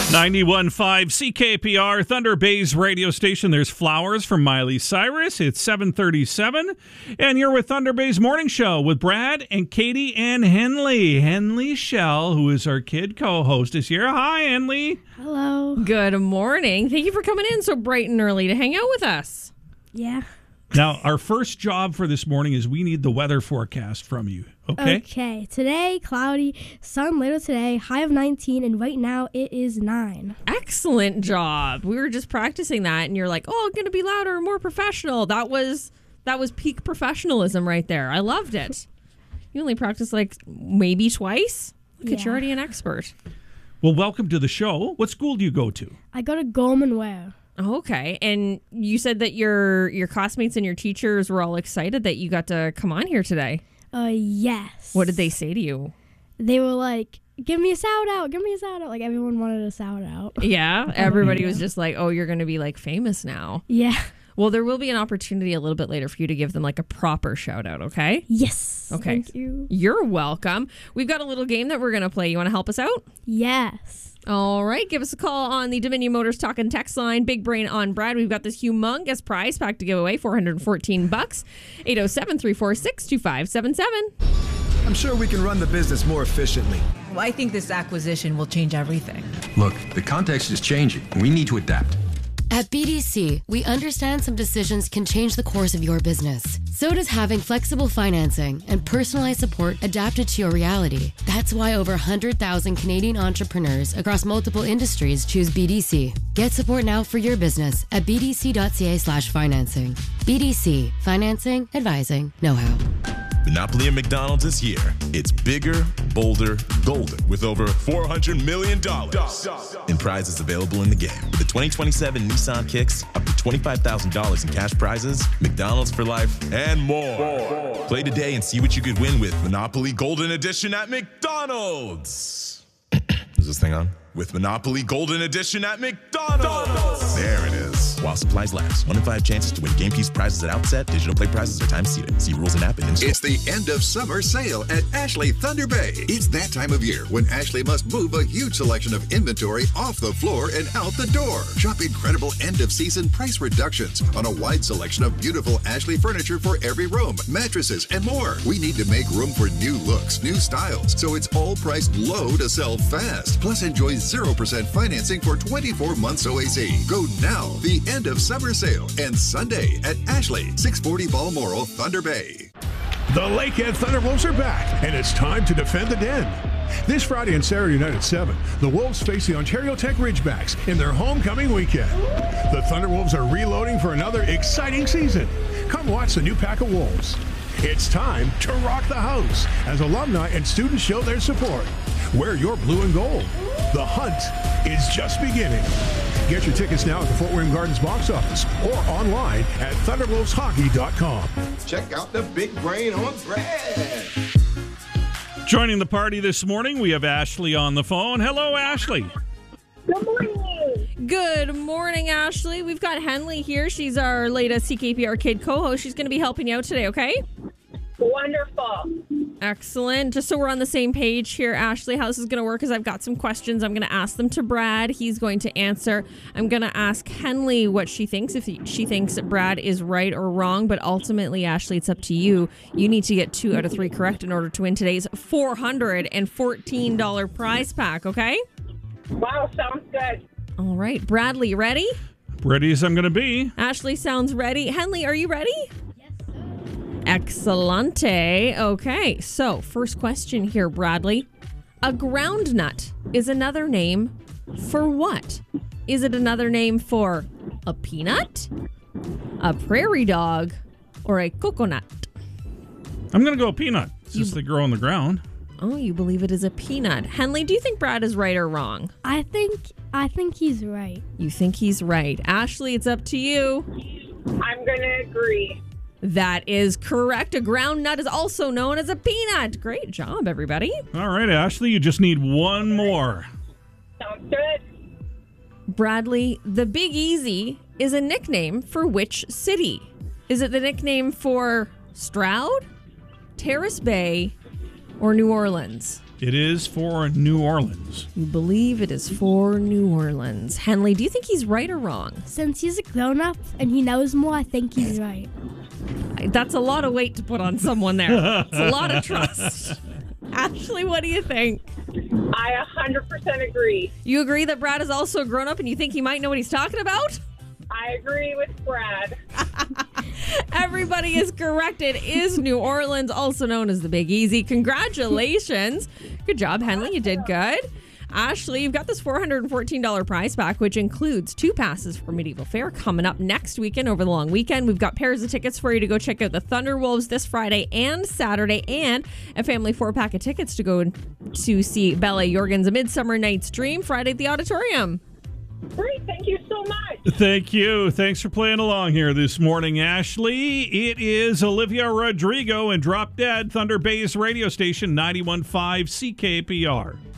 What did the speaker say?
91.5 CKPR, Thunder Bay's radio station. There's Flowers from Miley Cyrus. It's 7:37, and you're with Thunder Bay's Morning Show with Brad and Katie and Henley. Henley Shell, who is our kid co-host, is here. Hi, Henley. Hello. Good morning. Thank you for coming in so bright and early to hang out with us. Yeah. Now, our first job for this morning is we need the weather forecast from you, okay? Okay. Today, cloudy, sun later today, high of 19, and right now it is 9. Excellent job. We were just practicing that, and you're like, oh, going to be louder and more professional. That was peak professionalism right there. I loved it. You only practiced like maybe twice? Look at you, already an expert. Well, welcome to the show. What school do you go to? I go to Goldman Ware. Okay, and you said that your classmates and your teachers were all excited that you got to come on here today. Yes. What did they say to you? They were like, give me a shout out, give me a shout out. Like everyone wanted a shout out. Yeah, everybody was just like, oh, you're going to be like famous now. Yeah. Well, there will be an opportunity a little bit later for you to give them like a proper shout out, okay? Yes. Okay. Thank you. You're welcome. We've got a little game that we're going to play. You want to help us out? Yes. All right. Give us a call on the Dominion Motors Talk and Text line. Big Brain on Brad. We've got this humongous prize pack to give away, $414. 807-346-2577. I'm sure we can run the business more efficiently. Well, I think this acquisition will change everything. Look, the context is changing. We need to adapt. At BDC, we understand some decisions can change the course of your business. So does having flexible financing and personalized support adapted to your reality. That's why over 100,000 Canadian entrepreneurs across multiple industries choose BDC. Get support now for your business at bdc.ca/financing. BDC, financing, advising, know-how. Monopoly at McDonald's is here. It's bigger, bolder, golden, with over $400 million in prizes available in the game. With the 2027 Nissan Kicks, up to $25,000 in cash prizes, McDonald's for life, and more. Play today and see what you could win with Monopoly Golden Edition at McDonald's. Is this thing on? With Monopoly Golden Edition at McDonald's. There it is. While supplies last. 1 in 5 chances to win game piece prizes at outset. Digital play prizes are time seated. See rules and app and in-store. It's the end of summer sale at Ashley Thunder Bay. It's that time of year when Ashley must move a huge selection of inventory off the floor and out the door. Shop incredible end-of-season price reductions on a wide selection of beautiful Ashley furniture for every room, mattresses, and more. We need to make room for new looks, new styles, so it's all priced low to sell fast. Plus, enjoy 0% financing for 24 months OAC. Go now. The end of summer sale ends Sunday at Ashley, 640 Balmoral, Thunder Bay. The Lakehead Thunderwolves are back, and it's time to defend the Den. This Friday and Saturday night at 7, the Wolves face the Ontario Tech Ridgebacks in their homecoming weekend. The Thunderwolves are reloading for another exciting season. Come watch the new pack of Wolves. It's time to rock the house as alumni and students show their support. Wear your blue and gold. The hunt is just beginning. Get your tickets now at the Fort William Gardens box office or online at thunderwolveshockey.com. Check out the Big Brain on Brad. Joining the party this morning, we have Ashley on the phone. Hello, Ashley. Good morning. Good morning, Ashley. We've got Henley here. She's our latest CKPR Kid co-host. She's going to be helping you out today, okay? Wonderful. Excellent. Just so we're on the same page here, Ashley, how this is going to work is I've got some questions. I'm going to ask them to Brad. He's going to answer. I'm going to ask Henley what she thinks, if she thinks that Brad is right or wrong. But ultimately, Ashley, it's up to you. You need to get 2 out of 3 correct in order to win today's $414 prize pack, okay? Wow, sounds good. All right. Bradley, ready? Ready as I'm going to be. Ashley sounds ready. Henley, are you ready? Excellente. Okay, so first question here, Bradley. A groundnut is another name for what? Is it another name for a peanut, a prairie dog, or a coconut? I'm going to go peanut since they grow on the ground. Oh, you believe it is a peanut. Henley, do you think Brad is right or wrong? I think he's right. You think he's right. Ashley, it's up to you. I'm going to agree. That is correct. A ground nut is also known as a peanut. Great job, everybody. All right, Ashley, you just need one more. Sounds good. Bradley, the Big Easy is a nickname for which city? Is it the nickname for Stroud, Terrace Bay, or New Orleans? It is for New Orleans. You believe it is for New Orleans. Henley, do you think he's right or wrong? Since he's a grown-up and he knows more, I think he's right. That's a lot of weight to put on someone there. It's a lot of trust. Ashley, what do you think? I 100% agree. You agree that Brad is also a grown-up and you think he might know what he's talking about? I agree with Brad. Everybody is correct. It is New Orleans, also known as the Big Easy. Congratulations. Good job, Henley. You did good. Ashley, you've got this $414 prize pack, which includes 2 passes for Medieval Fair coming up next weekend over the long weekend. We've got pairs of tickets for you to go check out the Thunderwolves this Friday and Saturday, and a family 4-pack of tickets to go to see Bella Jorgen's A Midsummer Night's Dream Friday at the Auditorium. Great. Thank you so much. Thank you. Thanks for playing along here this morning, Ashley. It is Olivia Rodrigo and Drop Dead, Thunder Bay's radio station, 91.5 CKPR.